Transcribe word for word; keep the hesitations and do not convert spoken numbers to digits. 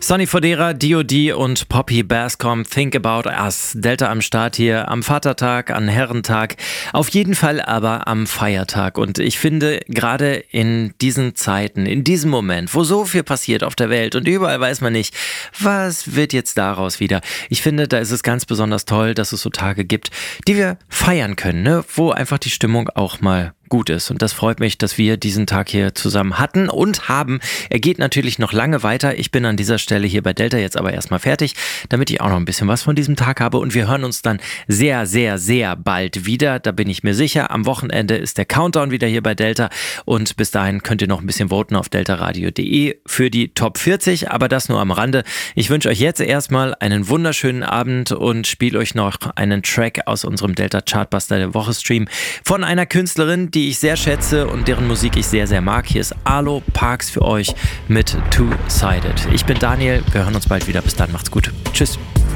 Sonny Fodera, D O D und Poppy Bascom, Think About Us. Delta am Start hier am Vatertag, an Herrentag, auf jeden Fall aber am Feiertag. Und ich finde, gerade in diesen Zeiten, in diesem Moment, wo so viel passiert auf der Welt und überall weiß man nicht, was wird jetzt daraus wieder. Ich finde, da ist es ganz besonders toll, dass es so Tage gibt, die wir feiern können, ne? Wo einfach die Stimmung auch mal gut ist. Und das freut mich, dass wir diesen Tag hier zusammen hatten und haben. Er geht natürlich noch lange weiter. Ich bin an dieser Stelle hier bei Delta jetzt aber erstmal fertig, damit ich auch noch ein bisschen was von diesem Tag habe. Und wir hören uns dann sehr, sehr, sehr bald wieder. Da bin ich mir sicher. Am Wochenende ist der Countdown wieder hier bei Delta. Und bis dahin könnt ihr noch ein bisschen voten auf deltaradio punkt de für die Top vierzig. Aber das nur am Rande. Ich wünsche euch jetzt erstmal einen wunderschönen Abend und spiele euch noch einen Track aus unserem Delta Chartbuster der Woche Stream von einer Künstlerin, die ich sehr schätze und deren Musik ich sehr, sehr mag. Hier ist Arlo Parks für euch mit Two-Sided. Ich bin Daniel, wir hören uns bald wieder. Bis dann, macht's gut. Tschüss.